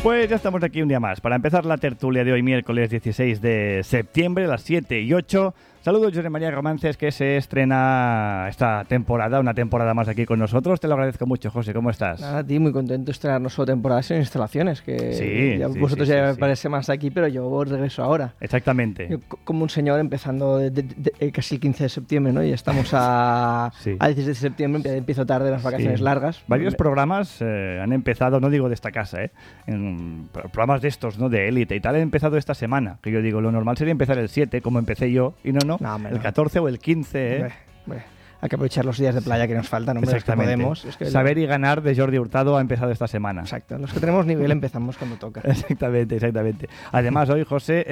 Pues ya estamos aquí un día más para empezar la tertulia de hoy, miércoles 16 de septiembre, a las 7 y 8. Saludos, José María Romances, que se estrena esta temporada, una temporada más aquí con nosotros. Te lo agradezco mucho, José. ¿Cómo estás? Nada, a ti, muy contento de estrenar no solo temporadas en instalaciones, que vosotros ya me parece más aquí, pero yo regreso ahora. Exactamente. Yo, como un señor empezando casi el 15 de septiembre, ¿no? Y estamos a 16 de septiembre, empiezo tarde las vacaciones largas. Varios programas han empezado, no digo de esta casa, en programas de estos, ¿no? De élite y tal, han empezado esta semana. Que yo digo, lo normal sería empezar el 7, como empecé yo, y no, el 14 o el 15, Hay que aprovechar los días de playa que nos faltan, hombre. Exactamente. Los que podemos. Es que Saber y ganar de Jordi Hurtado ha empezado esta semana. Exacto. Los que tenemos nivel empezamos cuando toca. Exactamente. Además, hoy,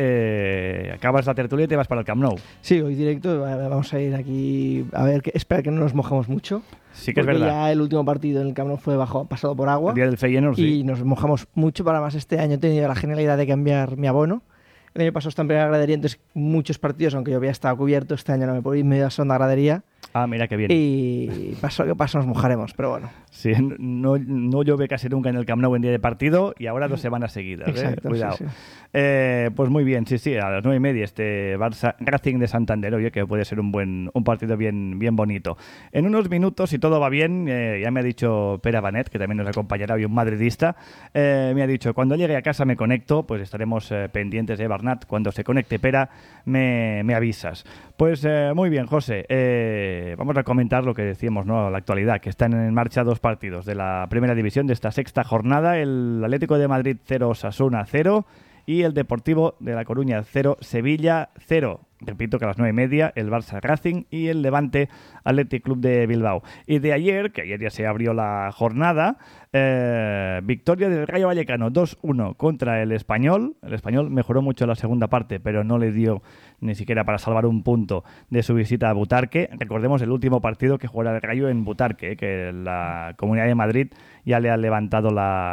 José, acabas la tertulia y te vas para el Camp Nou. Sí, hoy directo. Vamos a ir aquí a ver, espera que no nos mojemos mucho. Sí que es verdad. Ya el último partido en el Camp Nou fue pasado por agua. El día del Feyenoord, sí. Y nos mojamos mucho. Para más, este año he tenido la genialidad de cambiar mi abono. El año pasado estaba en primera gradería, entonces muchos partidos, aunque yo había estado cubierto, este año no me puedo ir, me he ido a segunda gradería. Ah, mira qué bien. Y pasó que pasó, nos mojaremos, pero bueno. Sí, no llueve casi nunca en el Camp Nou en día de partido y ahora 2 semanas seguidas. Exacto, Cuidado. sí. Pues muy bien, sí, a las 9:30 este Barça Racing de Santander, oye, que puede ser un partido bien bonito. En unos minutos, si todo va bien, ya me ha dicho Pere Banet, que también nos acompañará hoy, un madridista, me ha dicho, cuando llegue a casa me conecto, pues estaremos pendientes de Bernat. Cuando se conecte Pera, me avisas. Pues muy bien, José, vamos a comentar lo que decíamos, ¿no? La actualidad, que están en marcha 2 partidos de la primera división de esta sexta jornada, el Atlético de Madrid 0, Osasuna 0 y el Deportivo de La Coruña 0, Sevilla 0. Repito que a las 9:30 el Barça Racing y el Levante Athletic Club de Bilbao. Y de ayer, que ayer ya se abrió la jornada, victoria del Rayo Vallecano 2-1 contra el Español. El Español mejoró mucho la segunda parte, pero no le dio ni siquiera para salvar un punto de su visita a Butarque. Recordemos el último partido que jugará el Rayo en Butarque, que la Comunidad de Madrid ya le ha levantado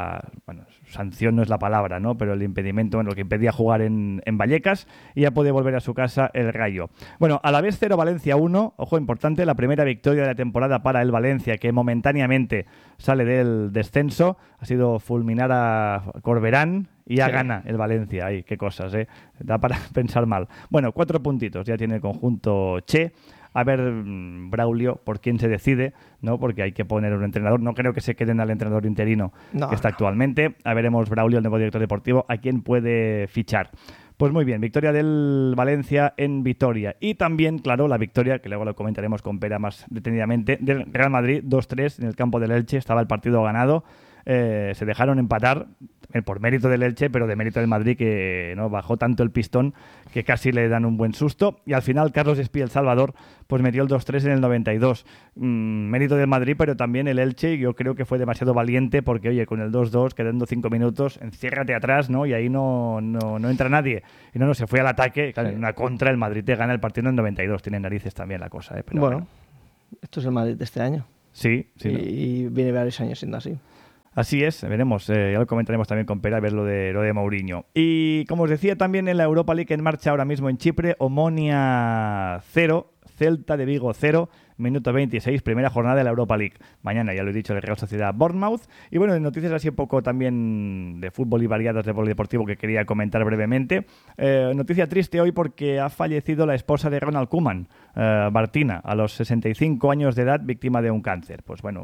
sanción no es la palabra, ¿no? Pero el impedimento, lo que impedía jugar en Vallecas, y ya puede volver a su casa el Rayo. Bueno, a la vez 0, Valencia 1, ojo importante, la primera victoria de la temporada para el Valencia, que momentáneamente sale del descenso, ha sido fulminar a Corberán y ya gana el Valencia. Ay, qué cosas, da para pensar mal. Bueno, 4 puntitos ya tiene el conjunto Che. A ver, Braulio, por quién se decide, ¿no? Porque hay que poner un entrenador. No creo que se queden al entrenador interino que está actualmente. A veremos Braulio, el nuevo director deportivo, a quién puede fichar. Pues muy bien, victoria del Valencia en Vitoria. Y también, claro, la victoria, que luego lo comentaremos con Pera más detenidamente, del Real Madrid 2-3 en el campo del Elche. Estaba el partido ganado. Se dejaron empatar por mérito del Elche, pero de mérito del Madrid, que no bajó tanto el pistón que casi le dan un buen susto. Y al final Carlos Espí, el Salvador, pues metió el 2-3 en el 92. Mérito del Madrid, pero también el Elche, yo creo que fue demasiado valiente porque, oye, con el 2-2, quedando 5 minutos, enciérrate atrás, ¿no? Y ahí no entra nadie. Y no, se fue al ataque. Claro, en una contra, el Madrid te gana el partido en el 92. Tiene narices también la cosa, Pero bueno, esto es el Madrid de este año. Sí. Y viene varios años siendo así. Así es, veremos, ya lo comentaremos también con Pera, a ver lo de Mourinho. Y como os decía, también en la Europa League en marcha ahora mismo en Chipre, Omonia 0, Celta de Vigo 0, minuto 26, primera jornada de la Europa League. Mañana, ya lo he dicho, el Real Sociedad Bournemouth. Y bueno, noticias así un poco también de fútbol y variadas de polideportivo que quería comentar brevemente. Noticia triste hoy porque ha fallecido la esposa de Ronald Koeman, Martina, a los 65 años de edad, víctima de un cáncer. Pues bueno,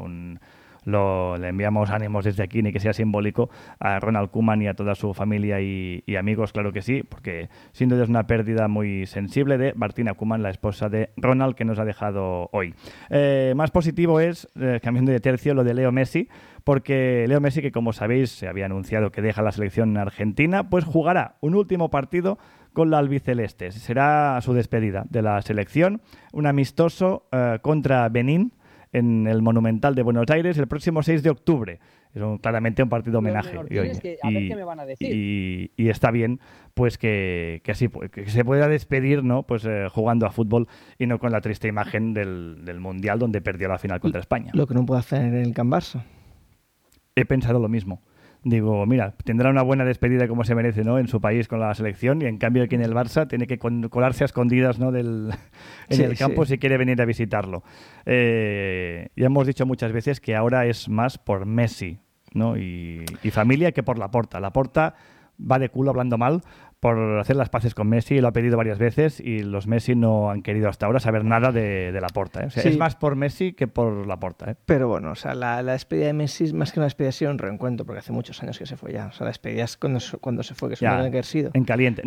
le enviamos ánimos desde aquí, ni que sea simbólico, a Ronald Koeman y a toda su familia y amigos, claro que sí, porque sin duda es una pérdida muy sensible de Martina Koeman, la esposa de Ronald, que nos ha dejado hoy. Más positivo es, cambiando de tercio, lo de Leo Messi, porque Leo Messi, que como sabéis se había anunciado que deja la selección argentina, pues jugará un último partido con la albiceleste. Será su despedida de la selección, un amistoso contra Benín, en el Monumental de Buenos Aires el próximo 6 de octubre. Es claramente un partido homenaje. A ver qué me van a decir. Y está bien pues que así que se pueda despedir, ¿no? Pues jugando a fútbol y no con la triste imagen del Mundial donde perdió la final contra España. Lo que no puede hacer en el Can Barça. He pensado lo mismo. Digo, mira, tendrá una buena despedida como se merece, ¿no? En su país con la selección, y en cambio aquí en el Barça tiene que colarse a escondidas, ¿no? en el campo si quiere venir a visitarlo. Ya hemos dicho muchas veces que ahora es más por Messi. ¿no? Y familia que por Laporta. Laporta va de culo hablando mal por hacer las paces con Messi, lo ha pedido varias veces y los Messi no han querido hasta ahora saber nada de Laporta. O sea, sí. Es más por Messi que por Laporta. Pero bueno, o sea, la despedida de Messi es más que una despedida, ha sido un reencuentro, porque hace muchos años que se fue ya. O sea, la despedida es cuando se fue, que es una que haber sido. En caliente.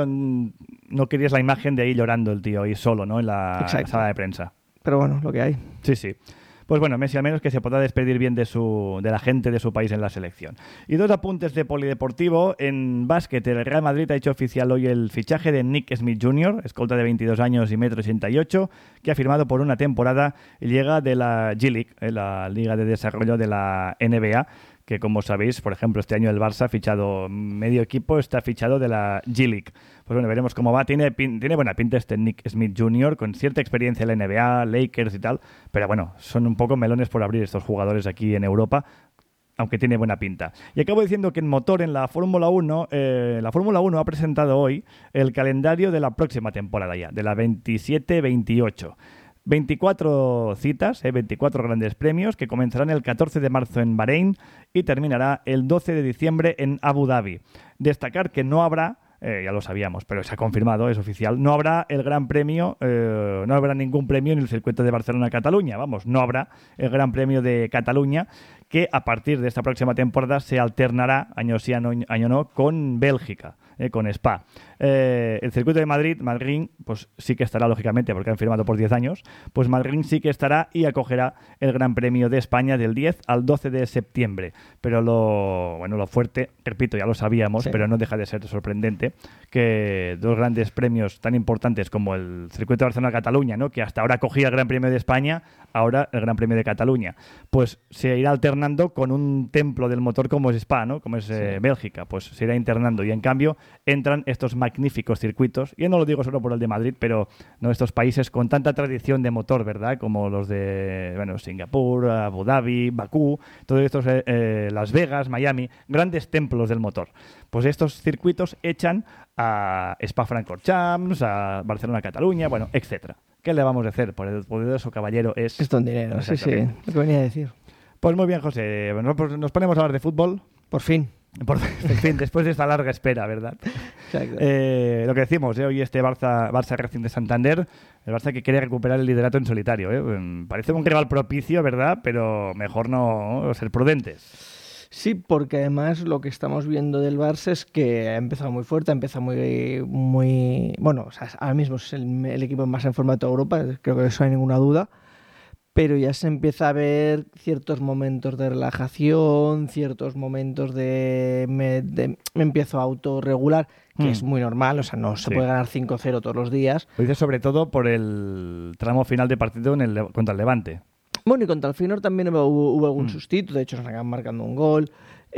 No querías la imagen de ahí llorando el tío, ahí solo, ¿no? En la sala de prensa. Pero bueno, lo que hay. Sí. Pues bueno, Messi al menos que se podrá despedir bien de la gente de su país en la selección. Y 2 apuntes de polideportivo. En básquet, el Real Madrid ha hecho oficial hoy el fichaje de Nick Smith Jr., escolta de 22 años y 1,88 m, que ha firmado por una temporada y llega de la G-League, la Liga de Desarrollo de la NBA, que como sabéis, por ejemplo, este año el Barça ha fichado medio equipo, está fichado de la G-League. Pues bueno, veremos cómo va. Tiene buena pinta este Nick Smith Jr., con cierta experiencia en la NBA, Lakers y tal, pero bueno, son un poco melones por abrir estos jugadores aquí en Europa, aunque tiene buena pinta. Y acabo diciendo que en motor, en la Fórmula 1, la Fórmula 1 ha presentado hoy el calendario de la próxima temporada ya, de la 27-28. 24 citas, 24 grandes premios que comenzarán el 14 de marzo en Bahrein y terminará el 12 de diciembre en Abu Dhabi. Destacar que no habrá, ya lo sabíamos, pero se ha confirmado, es oficial, no habrá el Gran Premio, no habrá ningún premio en el circuito de Barcelona-Cataluña, no habrá el Gran Premio de Cataluña, que a partir de esta próxima temporada se alternará, año sí, año no, con Bélgica. Con Spa. El circuito de Madrid, pues sí que estará, lógicamente, porque han firmado por 10 años, pues Madrid sí que estará y acogerá el Gran Premio de España del 10 al 12 de septiembre. Pero lo fuerte, repito, ya lo sabíamos, sí, pero no deja de ser sorprendente que 2 grandes premios tan importantes como el circuito de Barcelona-Cataluña, ¿no?, que hasta ahora acogía el Gran Premio de España, ahora el Gran Premio de Cataluña, pues se irá alternando con un templo del motor como es Spa, ¿no?, como es Bélgica, pues se irá internando y en cambio entran estos magníficos circuitos, y no lo digo solo por el de Madrid, pero no estos países con tanta tradición de motor, ¿verdad?, como los de Singapur, Abu Dhabi, Bakú, todos estos, Las Vegas, Miami, grandes templos del motor. Pues estos circuitos echan a Spa-Francorchamps, a Barcelona-Cataluña, etcétera. ¿Qué le vamos a hacer? Por el poderoso caballero es... Esto en dinero, sí, lo que venía a decir. Pues muy bien, José. Pues nos ponemos a hablar de fútbol. Por fin, después de esta larga espera, ¿verdad? Exacto. Lo que decimos, hoy este Barça Racing de Santander, el Barça que quiere recuperar el liderato en solitario. Parece un rival propicio, ¿verdad? Pero mejor no ser prudentes. Sí, porque además lo que estamos viendo del Barça es que ha empezado muy fuerte, ha empezado muy... Bueno, o sea, ahora mismo es el equipo más en forma de toda Europa, creo que eso no hay ninguna duda. Pero ya se empieza a ver ciertos momentos de relajación, ciertos momentos de me empiezo a autorregular, que es muy normal, o sea, no se puede ganar 5-0 todos los días. Lo dices sobre todo por el tramo final de partido contra el Levante. Bueno, y contra el Feyenoord también hubo algún sustito, de hecho nos acaban marcando un gol.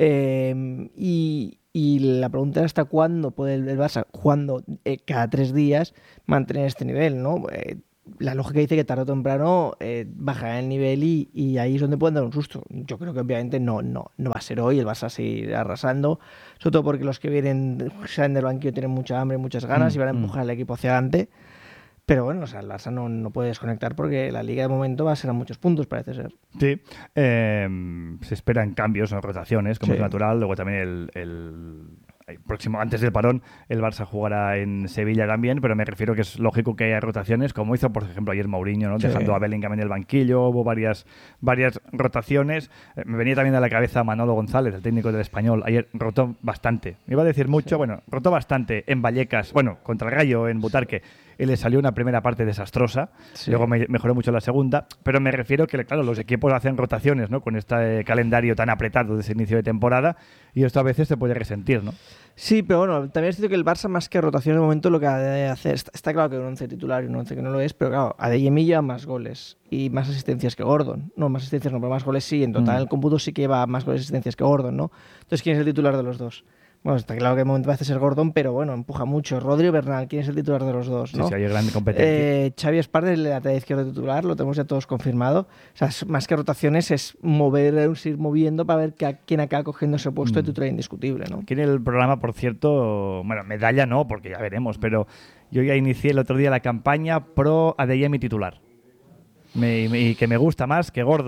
Y la pregunta es hasta cuándo puede el Barça, jugando cada 3 días, mantener este nivel, ¿no? La lógica dice que tarde o temprano bajará el nivel y ahí es donde pueden dar un susto. Yo creo que obviamente no va a ser hoy, el Barça seguir arrasando, sobre todo porque los que salen del banquillo tienen mucha hambre, muchas ganas y van a empujar al equipo hacia adelante. Pero bueno, o sea, el Barça no puede desconectar porque la Liga de momento va a ser a muchos puntos, parece ser. Sí, se esperan cambios o rotaciones, como es natural. Luego también el próximo, antes del parón, el Barça jugará en Sevilla también, pero me refiero que es lógico que haya rotaciones, como hizo, por ejemplo, ayer Mourinho, ¿no? Dejando a Bellingham en el banquillo, hubo varias rotaciones. Me venía también a la cabeza Manolo González, el técnico del Español, ayer rotó bastante. Me iba a decir mucho, rotó bastante en Vallecas, contra el Rayo, en Butarque, y le salió una primera parte desastrosa, luego mejoró mucho la segunda, pero me refiero que, claro, los equipos hacen rotaciones, ¿no?, con este calendario tan apretado de ese inicio de temporada, y esto a veces se puede resentir, ¿no? Sí, pero bueno, también es cierto que el Barça, más que rotación de momento, lo que ha de hacer, está claro que un 11 titular y un 11 que no lo es, pero claro, Adeyemi lleva más goles y más asistencias que Gordon. No, más asistencias no, pero más goles sí, en total el cómputo sí que lleva más goles y asistencias que Gordon, ¿no? Entonces, ¿quién es el titular de los dos? Bueno, está claro que de momento parece ser Gordon, pero bueno, empuja mucho. Rodri o Bernal, ¿quién es el titular de los dos? ¿No? Sí, hay gran competencia. Xavi Esparza es el lateral izquierdo titular, lo tenemos ya todos confirmado. O sea, más que rotaciones es ir moviendo para ver quién acaba cogiendo ese puesto de titular indiscutible, ¿no? Aquí en el programa, por cierto, medalla no, porque ya veremos, pero yo ya inicié el otro día la campaña pro Adeyemi titular. Y que me gusta más que Gordon.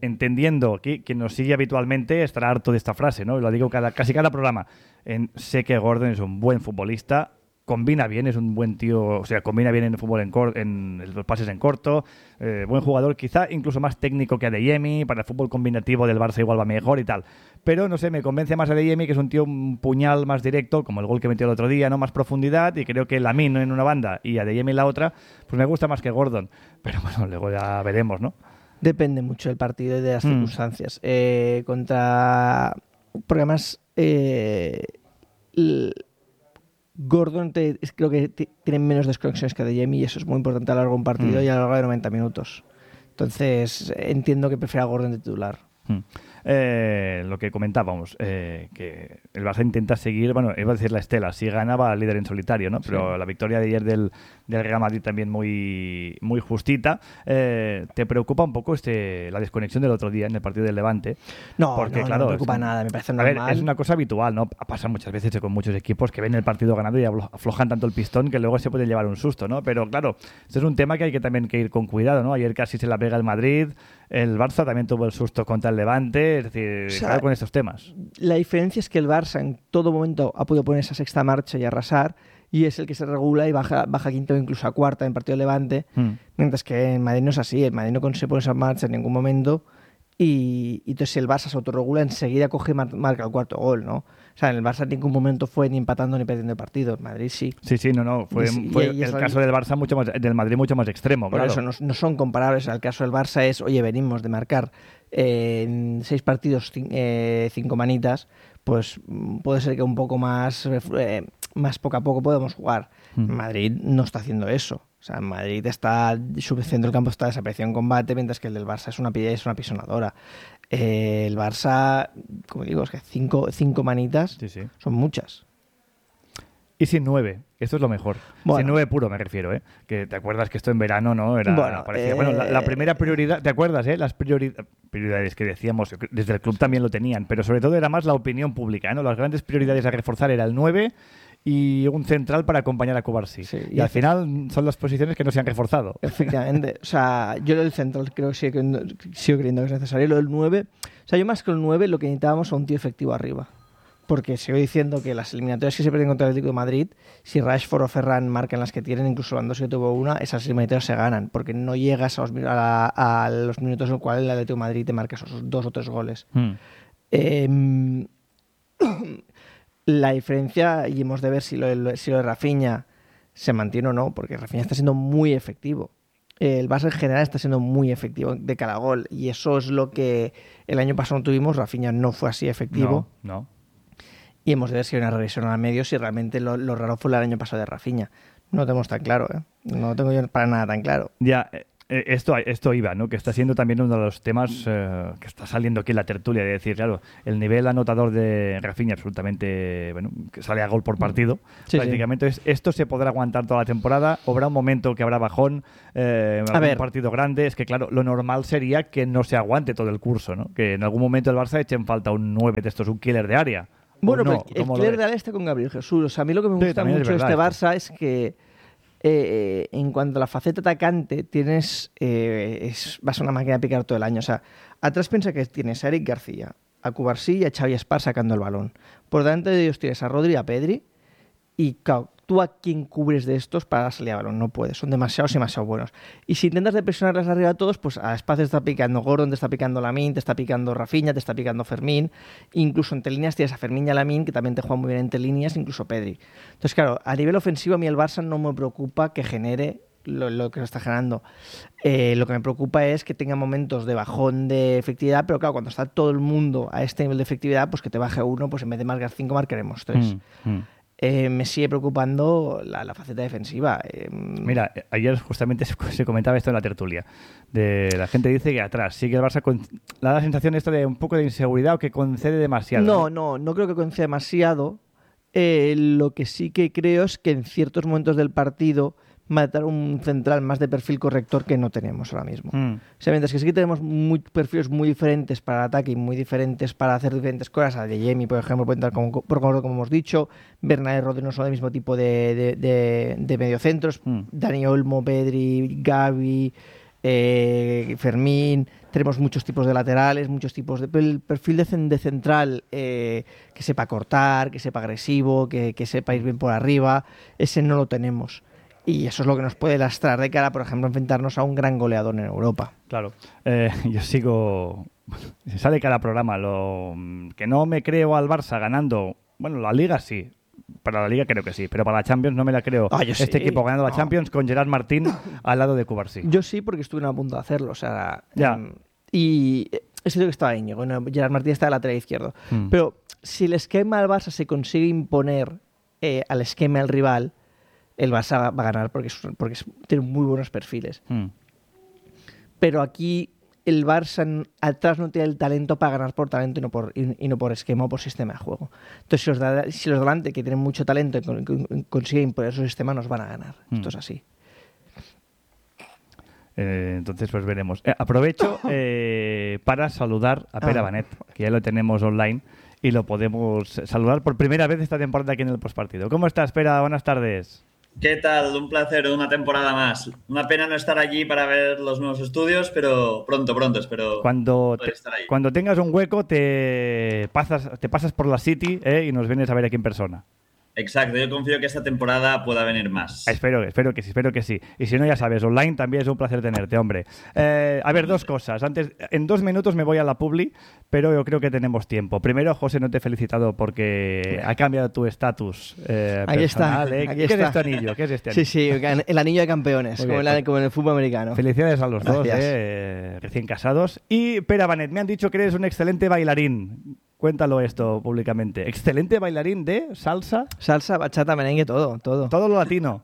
entendiendo que quien nos sigue habitualmente estará harto de esta frase, ¿no? Lo digo casi cada programa. Sé que Gordon es un buen futbolista, combina bien, es un buen tío, o sea, combina bien en el fútbol en los pases en corto, buen jugador, quizá incluso más técnico que Adeyemi, para el fútbol combinativo del Barça igual va mejor y tal. Pero, no sé, me convence más Adeyemi, que es un tío un puñal más directo, como el gol que metió el otro día, ¿no? Más profundidad, y creo que Lamine en una banda y Adeyemi en la otra, pues me gusta más que Gordon. Pero bueno, luego ya veremos, ¿no? Depende mucho del partido y de las circunstancias. Porque además... Gordon creo que tiene menos desconexiones que Adeyemi, y eso es muy importante a lo largo de un partido y a lo largo de 90 minutos. Entonces entiendo que prefiera a Gordon de titular. Lo que comentábamos, que el Barça intenta seguir, bueno, iba a decir la estela, si gana va líder en solitario, ¿no? Pero la victoria de ayer del Real Madrid también muy, muy justita. ¿Te preocupa un poco la desconexión del otro día en el partido del Levante? No, porque, no, claro, no me preocupa nada, me parece normal. A ver, es una cosa habitual, ¿no? Pasa muchas veces con muchos equipos que ven el partido ganado y aflojan tanto el pistón que luego se puede llevar un susto, ¿no? Pero claro, este es un tema que hay que también ir con cuidado, ¿no? Ayer casi se la pega el Madrid, el Barça también tuvo el susto contra el Levante, es decir, claro, con estos temas. La diferencia es que el Barça en todo momento ha podido poner esa sexta marcha y arrasar, y es el que se regula y baja quinta o incluso a cuarta en partido de Levante, mientras que en Madrid no es así, el Madrid no consigue poner esa marcha en ningún momento, y entonces si el Barça se autorregula, enseguida coge y marca el cuarto gol, ¿no? O sea, en el Barça en ningún momento fue ni empatando ni perdiendo el partido, en Madrid sí. Sí, no, fue el caso del Barça del Madrid mucho más extremo, por claro. eso no son comparables. El caso del Barça es, oye, venimos de marcar en 6 partidos 5 manitas, pues puede ser que un poco más poco a poco podemos jugar. Madrid no está haciendo eso. O sea, en Madrid su centro del campo está desaparecido en combate, mientras que el del Barça es una pisonadora. El Barça, como digo, es que 5 manitas son muchas. Y sin 9, esto es lo mejor. Bueno, sin 9 puro me refiero, ¿eh? Que te acuerdas que esto en verano no era parecía. Bueno, la primera prioridad, ¿te acuerdas, las prioridades que decíamos, desde el club también lo tenían, pero sobre todo era más la opinión pública, ¿no? Las grandes prioridades a reforzar era el 9 y un central para acompañar a Cubarsí. Sí, y al final son las posiciones que no se han reforzado. Efectivamente. O sea, yo lo del central sigo creyendo que es necesario. Lo del 9, o sea, yo más que el 9 lo que necesitábamos es un tío efectivo arriba. Porque sigo diciendo que las eliminatorias que se pierden contra el Atlético de Madrid, si Rashford o Ferran marcan las que tienen, incluso Lewandowski tuvo una, esas eliminatorias se ganan, porque no llegas a los minutos en los cuales el Atlético de Madrid te marca esos 2 o 3 goles. La diferencia, y hemos de ver si lo de Rafinha se mantiene o no, porque Rafinha está siendo muy efectivo. El Barça en general está siendo muy efectivo de cada gol, y eso es lo que el año pasado no tuvimos. Rafinha no fue así efectivo. No. Y hemos de ver si hay una revisión al medio, si realmente lo raro fue el año pasado de Rafinha. No lo tenemos tan claro, ¿eh? No lo tengo yo para nada tan claro. Ya, esto iba, ¿no? Que está siendo también uno de los temas que está saliendo aquí en la tertulia, de decir, claro, el nivel anotador de Rafinha absolutamente, bueno, que sale a gol por partido, prácticamente. Sí. Esto se podrá aguantar toda la temporada, o habrá un momento que habrá bajón, un partido grande. Es que, claro, lo normal sería que no se aguante todo el curso, ¿no? Que en algún momento el Barça eche en falta un 9 de estos, un killer de área. Bueno, no, pero el killer de área está con Gabriel Jesús. O sea, a mí lo que me gusta mucho de este Barça es que en cuanto a la faceta atacante, vas a una máquina de picar todo el año. O sea, atrás piensa que tienes a Eric García, a Cubarsí y a Xavi Espar sacando el balón. Por delante de ellos tienes a Rodri y a Pedri. Y claro, ¿tú a quién cubres de estos para la salida de balón? No puedes, son demasiados buenos. Y si intentas de presionarles arriba a todos, pues a espacio te está picando Gordon, te está picando Lamine, te está picando Rafinha, te está picando Fermín. Incluso entre líneas tienes a Fermín y a Lamine, que también te juegan muy bien entre líneas, incluso Pedri. Entonces, claro, a nivel ofensivo a mí el Barça no me preocupa que genere lo que se está generando. Lo que me preocupa es que tenga momentos de bajón de efectividad, pero claro, cuando está todo el mundo a este nivel de efectividad, pues que te baje uno, pues en vez de marcar 5 marcaremos 3. Me sigue preocupando la faceta defensiva. Mira, ayer justamente se comentaba esto en la tertulia. La gente dice que atrás sí que el Barça da la sensación esta de un poco de inseguridad o que concede demasiado. No creo que conceda demasiado. Lo que sí que creo es que en ciertos momentos del partido va a dar un central más de perfil corrector que no tenemos ahora mismo. O sea, mientras que sí que tenemos perfiles muy diferentes para el ataque y muy diferentes para hacer diferentes cosas. Adeyemi, por ejemplo, puede entrar como hemos dicho. Bernat y Rodri no son del mismo tipo de mediocentros. Dani Olmo, Pedri, Gavi, Fermín, tenemos muchos tipos de laterales, muchos tipos de... El perfil de central que sepa cortar, que sepa agresivo, que sepa ir bien por arriba, ese no lo tenemos. Y eso es lo que nos puede lastrar de cara, por ejemplo, a enfrentarnos a un gran goleador en Europa. Claro. Yo sigo... Se sale cada programa. Que no me creo al Barça ganando... Bueno, la Liga sí. Para la Liga creo que sí, pero para la Champions no me la creo. Este equipo ganando la Champions con Gerard Martín al lado de Cubarsí. Yo sí, porque estuve a punto de hacerlo. O sea, ya. Y es cierto que estaba Íñigo. Bueno, Gerard Martín está al lateral izquierdo. Pero si el esquema del Barça se consigue imponer al esquema del rival, el Barça va a ganar porque tiene muy buenos perfiles. Pero aquí el Barça atrás no tiene el talento para ganar por talento y no por esquema o por sistema de juego. Entonces, si los delante, que tienen mucho talento y consiguen imponer su sistema, nos van a ganar. Esto es así. Entonces, pues veremos. Aprovecho para saludar a Pere Benet, que ya lo tenemos online y lo podemos saludar por primera vez esta temporada aquí en el postpartido. ¿Cómo estás, Pere? Buenas tardes. ¿Qué tal? Un placer, una temporada más. Una pena no estar allí para ver los nuevos estudios, pero pronto espero poder estar ahí. Cuando tengas un hueco te pasas por la City y nos vienes a ver aquí en persona. Exacto, yo confío que esta temporada pueda venir más. Espero que sí. Y si no, ya sabes, online también es un placer tenerte, hombre. A ver, dos cosas. Antes, en 2 minutos me voy a la publi, pero yo creo que tenemos tiempo. Primero, José, no te he felicitado porque ha cambiado tu estatus personal. Aquí ¿Qué está. es este anillo? Sí, el anillo de campeones, como en el fútbol americano. Felicidades a los dos, Gracias. recién casados. Y Pere Benet, me han dicho que eres un excelente bailarín. Cuéntalo esto públicamente. ¿Excelente bailarín de salsa? Salsa, bachata, merengue, todo. Todo lo latino.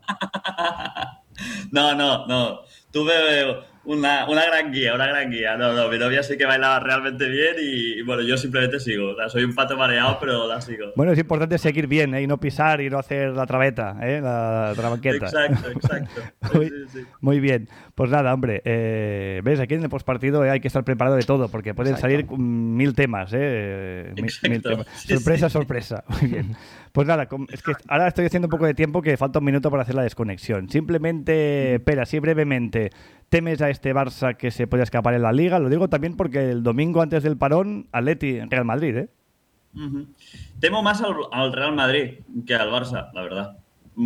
No. Tuve una gran guía. No, mi novia sí que bailaba realmente bien y bueno, yo simplemente sigo. O sea, soy un pato mareado, pero la sigo. Bueno, es importante seguir bien, y no pisar y no hacer la traveta, la trabanqueta. Exacto. Sí. Muy bien. Pues nada, hombre, ves, aquí en el postpartido hay que estar preparado de todo, porque pueden salir 1000 temas, mil temas. Sorpresa. Muy bien. Pues nada, es que ahora estoy haciendo un poco de tiempo que falta un minuto para hacer la desconexión. Simplemente, Pere, así brevemente, ¿temes a este Barça que se puede escapar en la Liga? Lo digo también porque el domingo antes del parón, Atleti, Real Madrid, ¿eh? Temo más al Real Madrid que al Barça, la verdad.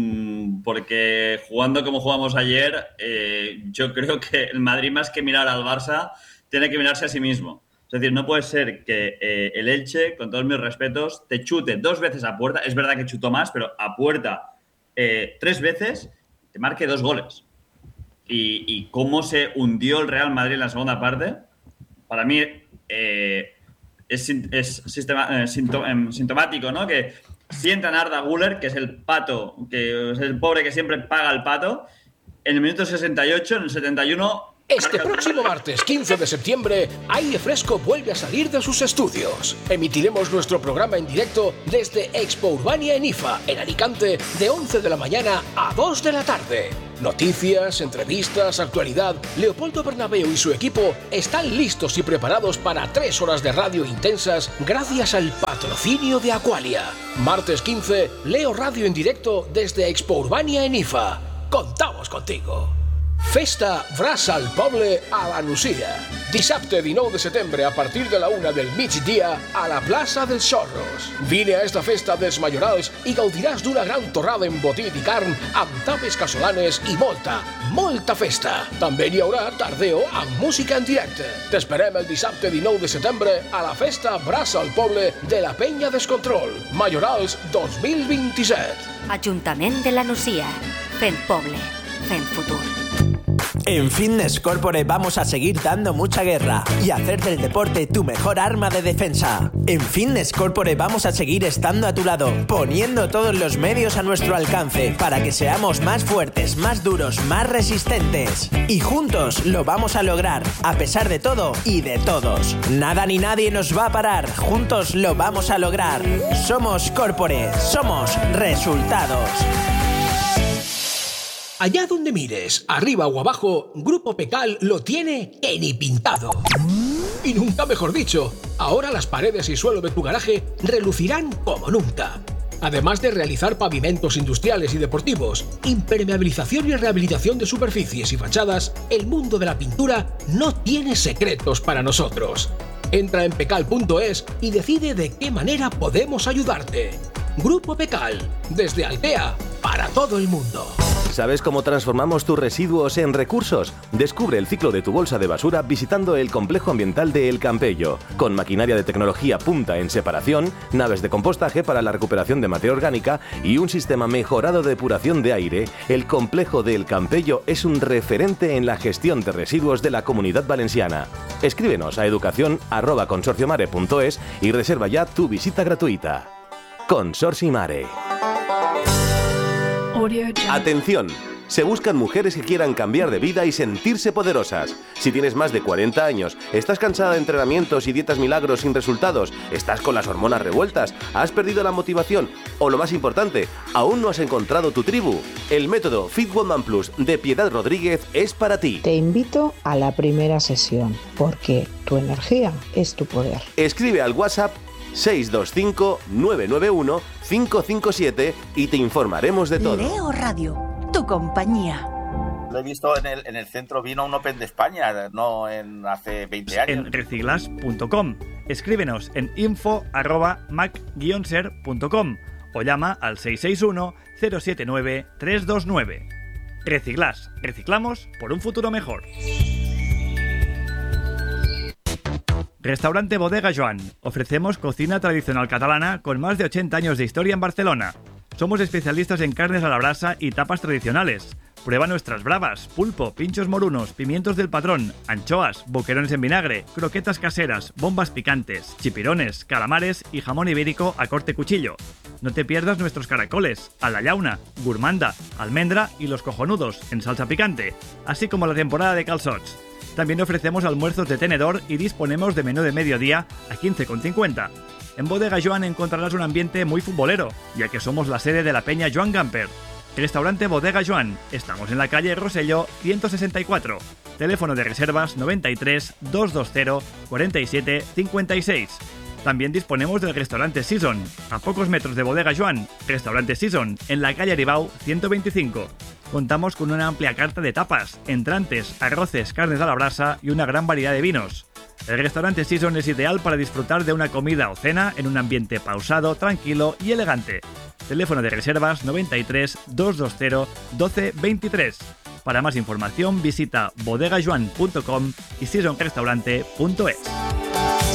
Porque jugando como jugamos ayer, yo creo que el Madrid, más que mirar al Barça, tiene que mirarse a sí mismo. Es decir, no puede ser que el Elche, con todos mis respetos, te chute 2 veces a puerta. Es verdad que chutó más, pero a puerta 3 veces, te marque 2 goles. Y cómo se hundió el Real Madrid en la segunda parte, para mí es sintomático, ¿no? Que sientan a Arda Güler, que es el pato, que es el pobre que siempre paga el pato, en el minuto 68, en el 71... Este próximo martes 15 de septiembre, Aire Fresco vuelve a salir de sus estudios. Emitiremos nuestro programa en directo desde Expo Urbania en IFA, en Alicante, de 11 de la mañana a 2 de la tarde. Noticias, entrevistas, actualidad. Leopoldo Bernabéu y su equipo están listos y preparados para 3 horas de radio intensas gracias al patrocinio de Aqualia. Martes 15, Leo Radio en directo desde Expo Urbania en IFA. Contamos contigo. Festa Brasa al Poble a la Nucia. Dissabte 19 de setembre, a partir de la 1 del migdia, a la plaça dels Xorros. Vine a esta festa dels Majorals i gaudiràs d'una gran torrada embotit i carn amb tapes casolanes i molta festa. També hi haurà tardeo amb música en directe. T'esperem el dissabte 19 de setembre a la Festa Brasa al Poble de la Penya Descontrol. Majorals 2027. Ajuntament de la Nucia. Fent poble. Fent futur. En Fitness Corporate vamos a seguir dando mucha guerra y hacer del deporte tu mejor arma de defensa. En Fitness Corporate vamos a seguir estando a tu lado, poniendo todos los medios a nuestro alcance para que seamos más fuertes, más duros, más resistentes. Y juntos lo vamos a lograr, a pesar de todo y de todos. Nada ni nadie nos va a parar, juntos lo vamos a lograr. Somos Corporate, somos resultados. Allá donde mires, arriba o abajo, Grupo Pecal lo tiene que ni pintado. Y nunca mejor dicho, ahora las paredes y suelo de tu garaje relucirán como nunca. Además de realizar pavimentos industriales y deportivos, impermeabilización y rehabilitación de superficies y fachadas, el mundo de la pintura no tiene secretos para nosotros. Entra en pecal.es y decide de qué manera podemos ayudarte. Grupo Pecal, desde Altea, para todo el mundo. ¿Sabes cómo transformamos tus residuos en recursos? Descubre el ciclo de tu bolsa de basura visitando el complejo ambiental de El Campello, con maquinaria de tecnología punta en separación, naves de compostaje para la recuperación de materia orgánica y un sistema mejorado de depuración de aire. El complejo de El Campello es un referente en la gestión de residuos de la Comunidad Valenciana. Escríbenos a educación@consorciomare.es y reserva ya tu visita gratuita. Consorci Mare. Atención, se buscan mujeres que quieran cambiar de vida y sentirse poderosas. Si tienes más de 40 años, estás cansada de entrenamientos y dietas milagros sin resultados, estás con las hormonas revueltas, has perdido la motivación o, lo más importante, aún no has encontrado tu tribu, el método Fit Woman Plus de Piedad Rodríguez es para ti. Te invito a la primera sesión, porque tu energía es tu poder. Escribe al WhatsApp 625-991-557 y te informaremos de todo. Leo Radio, tu compañía. Lo he visto en el centro, vino un Open de España, no hace 20 años. En reciclash.com. Escríbenos en info@mac-ser.com o llama al 661-079-329. Reciclash. Reciclamos por un futuro mejor. Restaurante Bodega Joan. Ofrecemos cocina tradicional catalana con más de 80 años de historia en Barcelona. Somos especialistas en carnes a la brasa y tapas tradicionales. Prueba nuestras bravas, pulpo, pinchos morunos, pimientos del patrón, anchoas, boquerones en vinagre, croquetas caseras, bombas picantes, chipirones, calamares y jamón ibérico a corte cuchillo. No te pierdas nuestros caracoles, a la llauna, gourmanda, almendra y los cojonudos en salsa picante, así como la temporada de calçots. También ofrecemos almuerzos de tenedor y disponemos de menú de mediodía a 15,50. En Bodega Joan encontrarás un ambiente muy futbolero, ya que somos la sede de la peña Joan Gamper. Restaurante Bodega Joan. Estamos en la calle Rosselló 164. Teléfono de reservas 93 220 47 56. También disponemos del restaurante Season, a pocos metros de Bodega Joan. Restaurante Season, en la calle Aribau 125. Contamos con una amplia carta de tapas, entrantes, arroces, carnes a la brasa y una gran variedad de vinos. El restaurante Season es ideal para disfrutar de una comida o cena en un ambiente pausado, tranquilo y elegante. Teléfono de reservas 93 220 12 23. Para más información visita bodegajoan.com y seasonrestaurante.es.